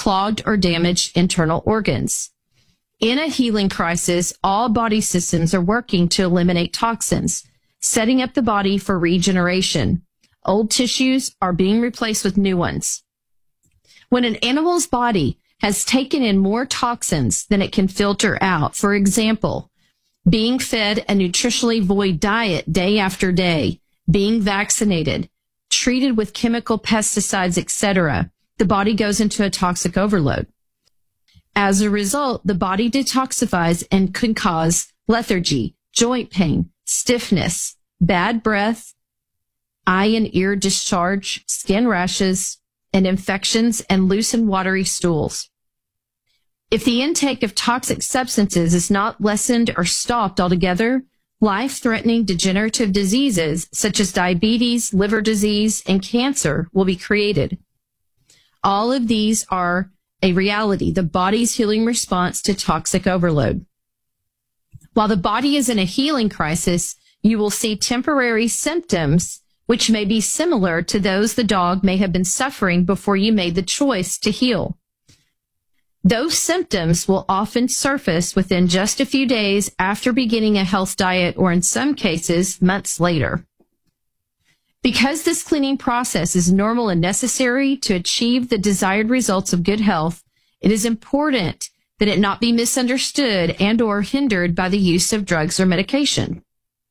clogged or damaged internal organs. In a healing crisis, all body systems are working to eliminate toxins, setting up the body for regeneration. Old tissues are being replaced with new ones. When an animal's body has taken in more toxins than it can filter out, for example, being fed a nutritionally void diet day after day, being vaccinated, treated with chemical pesticides, etc., the body goes into a toxic overload. As a result, the body detoxifies and can cause lethargy, joint pain, stiffness, bad breath, eye and ear discharge, skin rashes, and infections, and loose and watery stools. If the intake of toxic substances is not lessened or stopped altogether, life-threatening degenerative diseases such as diabetes, liver disease, and cancer will be created. All of these are a reality, the body's healing response to toxic overload. While the body is in a healing crisis, you will see temporary symptoms which may be similar to those the dog may have been suffering before you made the choice to heal. Those symptoms will often surface within just a few days after beginning a health diet, or in some cases, months later. Because this cleaning process is normal and necessary to achieve the desired results of good health, it is important that it not be misunderstood and or hindered by the use of drugs or medication.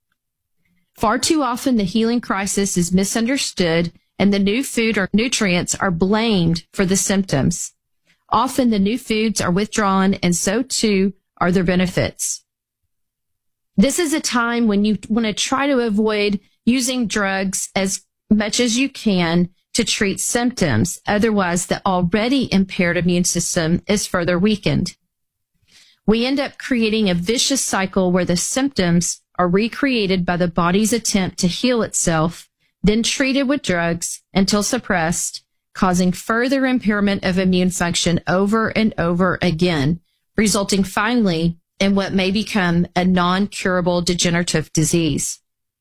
Far too often, the healing crisis is misunderstood and the new food or nutrients are blamed for the symptoms. Often the new foods are withdrawn, and so too are their benefits. This is a time when you want to try to avoid using drugs as much as you can to treat symptoms. Otherwise, the already impaired immune system is further weakened. We end up creating a vicious cycle where the symptoms are recreated by the body's attempt to heal itself, then treated with drugs until suppressed, causing further impairment of immune function over and over again, resulting finally in what may become a non-curable degenerative disease.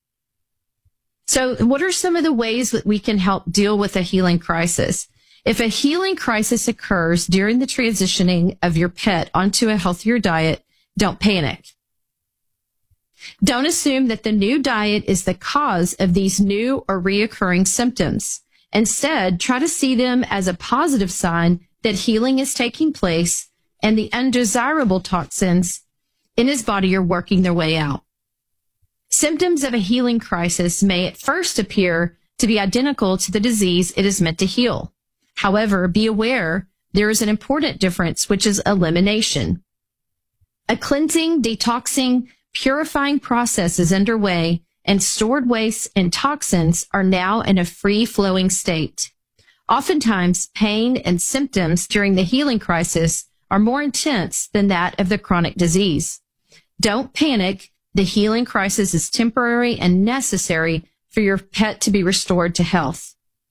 So what are some of the ways that we can help deal with a healing crisis? If a healing crisis occurs during the transitioning of your pet onto a healthier diet, don't panic. Don't assume that the new diet is the cause of these new or reoccurring symptoms. Instead, try to see them as a positive sign that healing is taking place and the undesirable toxins in his body are working their way out. Symptoms of a healing crisis may at first appear to be identical to the disease it is meant to heal. However, be aware there is an important difference, which is elimination. A cleansing, detoxing, purifying process is underway, and stored wastes and toxins are now in a free-flowing state. Oftentimes, pain and symptoms during the healing crisis are more intense than that of the chronic disease. Don't panic. The healing crisis is temporary and necessary for your pet to be restored to health.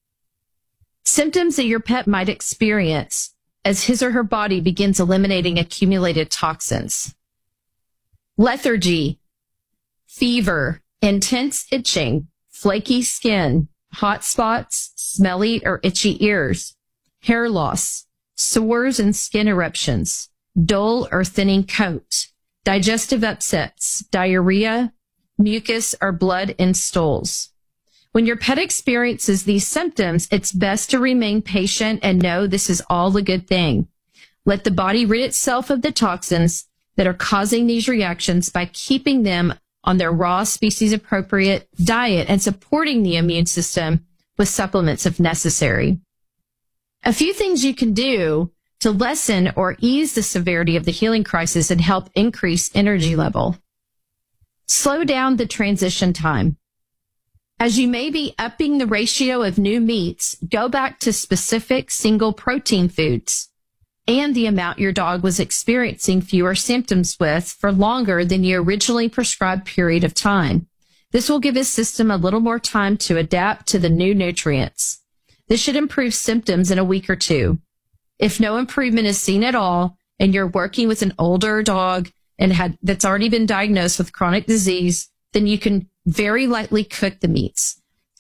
Symptoms that your pet might experience as his or her body begins eliminating accumulated toxins: lethargy, fever, intense itching, flaky skin, hot spots, smelly or itchy ears, hair loss, sores and skin eruptions, dull or thinning coat, digestive upsets, diarrhea, mucus or blood in stools. When your pet experiences these symptoms, it's best to remain patient and know this is all a good thing. Let the body rid itself of the toxins that are causing these reactions by keeping them on their raw species appropriate diet and supporting the immune system with supplements if necessary. A few things you can do to lessen or ease the severity of the healing crisis and help increase energy level. Slow down the transition time. As you may be upping the ratio of new meats, go back to specific single protein foods and the amount your dog was experiencing fewer symptoms with for longer than your originally prescribed period of time. This will give his system a little more time to adapt to the new nutrients. This should improve symptoms in a week or two. If no improvement is seen at all and you're working with an older dog and that's already been diagnosed with chronic disease, then you can very lightly cook the meats.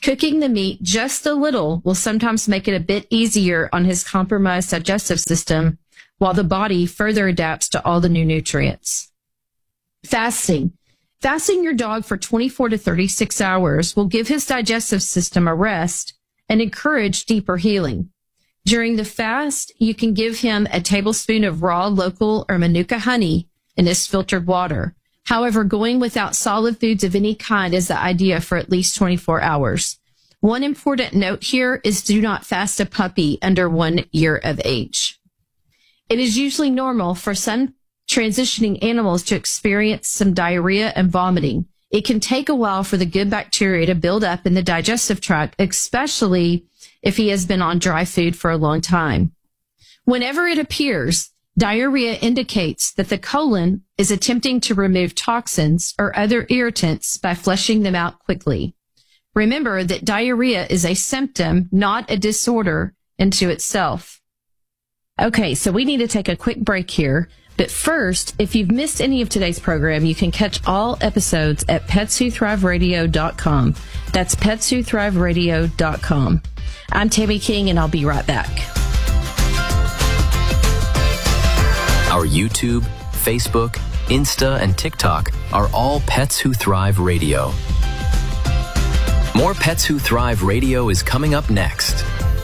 Cooking the meat just a little will sometimes make it a bit easier on his compromised digestive system, while the body further adapts to all the new nutrients. Fasting. Fasting your dog for 24 to 36 hours will give his digestive system a rest and encourage deeper healing. During the fast, you can give him a tablespoon of raw, local, or Manuka honey in his filtered water. However, going without solid foods of any kind is the idea for at least 24 hours. One important note here is do not fast a puppy under 1 year of age. It is usually normal for some transitioning animals to experience some diarrhea and vomiting. It can take a while for the good bacteria to build up in the digestive tract, especially if he has been on dry food for a long time. Whenever it appears, diarrhea indicates that the colon is attempting to remove toxins or other irritants by flushing them out quickly. Remember that diarrhea is a symptom, not a disorder unto itself. Okay, so we need to take a quick break here. But first, if you've missed any of today's program, you can catch all episodes at PetsWhoThriveRadio.com. That's PetsWhoThriveRadio.com. I'm Tammy King, and I'll be right back. Our YouTube, Facebook, Insta, and TikTok are all Pets Who Thrive Radio. More Pets Who Thrive Radio is coming up next.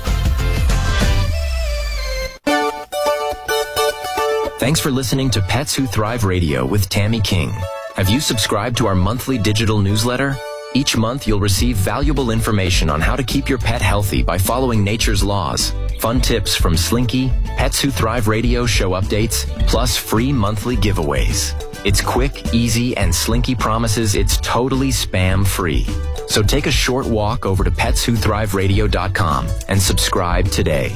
Thanks for listening to Pets Who Thrive Radio with Tammy King. Have you subscribed to our monthly digital newsletter? Each month, you'll receive valuable information on how to keep your pet healthy by following nature's laws, fun tips from Slinky, Pets Who Thrive Radio show updates, plus free monthly giveaways. It's quick, easy, and Slinky promises it's totally spam-free. So take a short walk over to PetsWhoThriveRadio.com and subscribe today.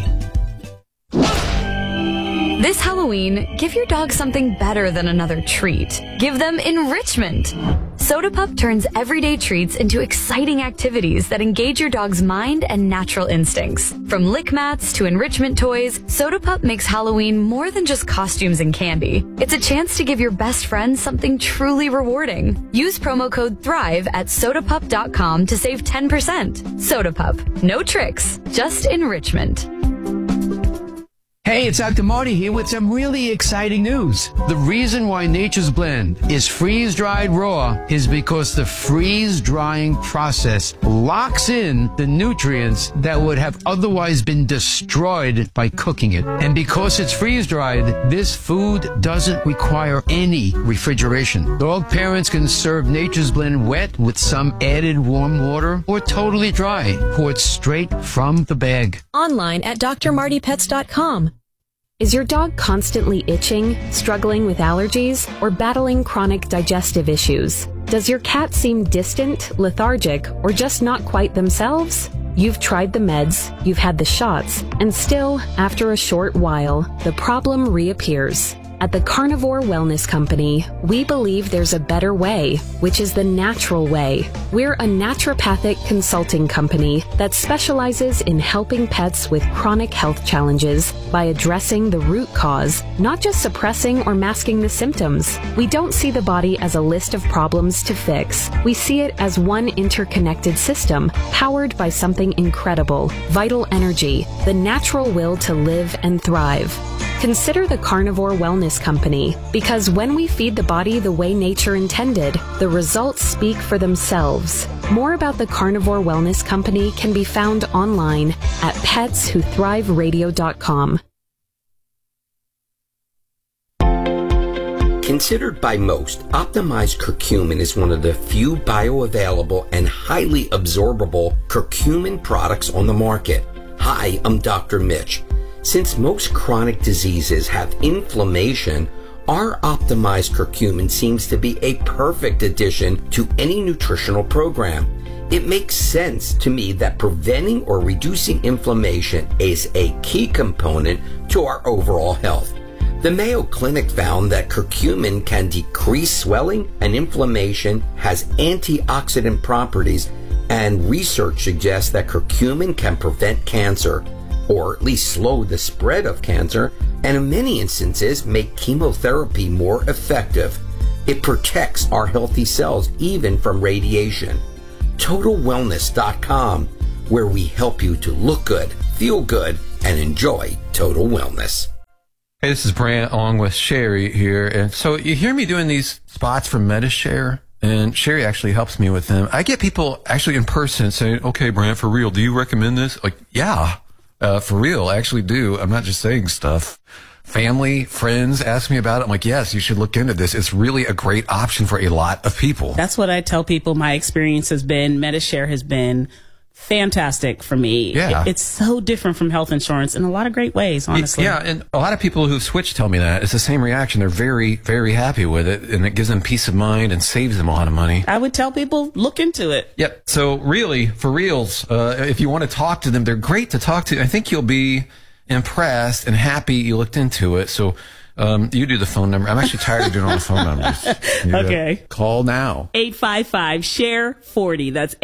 This Halloween, give your dog something better than another treat. Give them enrichment. Soda Pup turns everyday treats into exciting activities that engage your dog's mind and natural instincts. From lick mats to enrichment toys, Soda Pup makes Halloween more than just costumes and candy. It's a chance to give your best friend something truly rewarding. Use promo code THRIVE at sodapup.com to save 10%. Soda Pup. No tricks, just enrichment. Hey, it's Dr. Marty here with some really exciting news. The reason why Nature's Blend is freeze-dried raw is because the freeze-drying process locks in the nutrients that would have otherwise been destroyed by cooking it. And because it's freeze-dried, this food doesn't require any refrigeration. Dog parents can serve Nature's Blend wet with some added warm water or totally dry, poured straight from the bag. Online at drmartypets.com. Is your dog constantly itching, struggling with allergies, or battling chronic digestive issues? Does your cat seem distant, lethargic, or just not quite themselves? You've tried the meds, you've had the shots, and still, after a short while, the problem reappears. At the Carnivore Wellness Company, we believe there's a better way, which is the natural way. We're a naturopathic consulting company that specializes in helping pets with chronic health challenges by addressing the root cause, not just suppressing or masking the symptoms. We don't see the body as a list of problems to fix. We see it as one interconnected system, powered by something incredible, vital energy, the natural will to live and thrive. Consider the Carnivore Wellness Company, because when we feed the body the way nature intended, the results speak for themselves. More about the Carnivore Wellness Company can be found online at PetsWhoThriveRadio.com. Considered by most, optimized curcumin is one of the few bioavailable and highly absorbable curcumin products on the market. Hi, I'm Dr. Mitch. Since most chronic diseases have inflammation, our optimized curcumin seems to be a perfect addition to any nutritional program. It makes sense to me that preventing or reducing inflammation is a key component to our overall health. The Mayo Clinic found that curcumin can decrease swelling and inflammation, has antioxidant properties, and research suggests that curcumin can prevent cancer, or at least slow the spread of cancer, and in many instances make chemotherapy more effective. It protects our healthy cells even from radiation. TotalWellness.com, where we help you to look good, feel good, and enjoy total wellness. Hey, this is Brant along with Sherry here. And so you hear me doing these spots for MediShare, and Sherry actually helps me with them. I get people actually in person saying, okay, Brant, for real, do you recommend this? Like, yeah, for real, I actually do. I'm not just saying stuff. Family, friends ask me about it. I'm like, yes, you should look into this. It's really a great option for a lot of people. That's what I tell people. My experience has been, MediShare has been fantastic for me. Yeah. It's so different from health insurance in a lot of great ways, honestly. Yeah, and a lot of people who switch tell me that. It's the same reaction. They're very, very happy with it, and it gives them peace of mind and saves them a lot of money. I would tell people, look into it. Yep. So really, for reals, if you want to talk to them, they're great to talk to. I think you'll be impressed and happy you looked into it. So you do the phone number. I'm actually tired of doing all the phone numbers. Okay. Call now. 855-SHARE-40. That's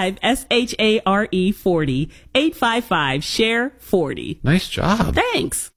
855-SHARE-40. 855-SHARE-40. Nice job. Thanks.